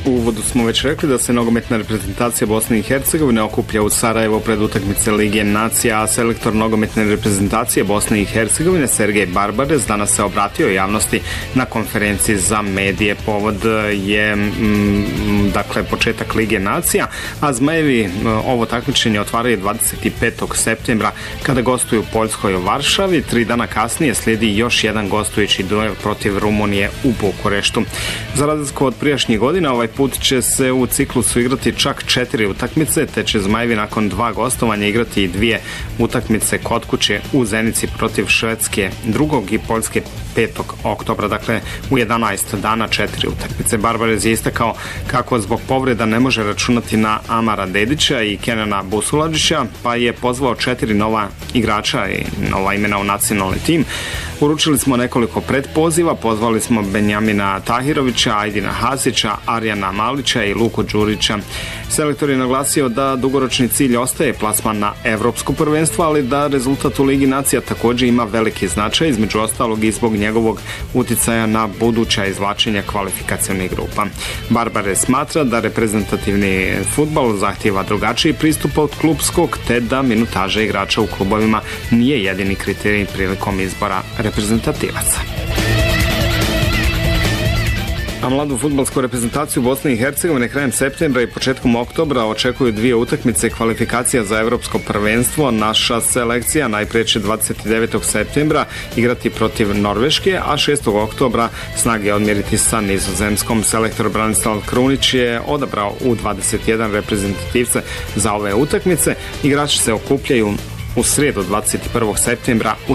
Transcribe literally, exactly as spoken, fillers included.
U uvodu smo već rekli da se nogometna reprezentacija Bosne i Hercegovine okuplja u Sarajevo pred utakmice Lige nacija, a selektor nogometne reprezentacije Bosne i Hercegovine Sergej Barbares danas se obratio javnosti na konferenciji za medije. Povod je m, dakle početak Lige nacija, a Zmajevi ovo takmičenje otvaraju dvadeset petog septembra kada gostuju u Poljskoj u Varšavi. Tri dana kasnije slijedi još jedan gostujući duel protiv Rumunije u Bukureštu. Za razliku od prijašnjih godina, ovaj put će se u ciklusu igrati čak četiri utakmice, te će Zmajevi nakon dva gostovanja igrati i dvije utakmice kod kuće u Zenici protiv Švedske drugog i Poljske petog oktobra, dakle u jedanaest dana četiri utakmice. Barbares je istakao kako zbog povreda ne može računati na Amara Dedića i Kenana Busuladžića, pa je pozvao četiri nova igrača i nova imena u nacionalni tim. Uručili smo nekoliko predpoziva, pozvali smo Benjamina Tahirovića, Ajdina Hasića, Arjana Malića i Luku Đurića. Selektor je naglasio da dugoročni cilj ostaje plasman na evropsko prvenstvo, ali da rezultat u Ligi nacija također ima veliki značaj, između ostalog i zbog njegovog uticaja na buduća izvlačenja kvalifikacionih grupa. Barbares smatra da reprezentativni fudbal zahtijeva drugačiji pristup od klubskog, te da minutaža igrača u klubovima nije jedini kriterij prilikom izbora reprezentativaca. A mladu fudbalsku reprezentaciju Bosne i Hercegovine krajem septembra i početkom oktobra očekuju dvije utakmice kvalifikacija za evropsko prvenstvo. Naša selekcija najprije će dvadeset devetog septembra igrati protiv Norveške, a šestog oktobra snage odmjeriti sa Nizozemskom. Selektor Branislav Krunić je odabrao u dvadeset jedan reprezentativce za ove utakmice. Igrači se okupljaju u srijedu dvadeset prvog septembra u